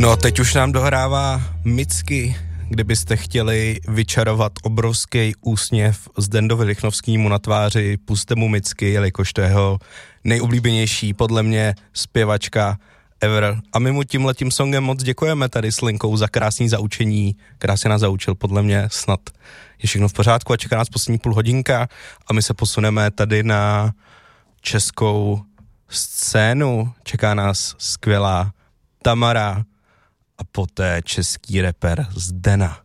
No, teď už nám dohrává Micky. Kdybyste chtěli vyčarovat obrovský úsměv Zdendovi Lichnowskému na tváři, puste mu Micky, jelikož to je jeho nejoblíbenější, podle mě, zpěvačka ever. A my mu tímhletím songem moc děkujeme tady s Linkou za krásný zaučení, krásně nás zaučil, podle mě snad je všechno v pořádku a čeká nás poslední půl hodinka a my se posuneme tady na českou scénu. Čeká nás skvělá Tamara a poté český rapper Zdena.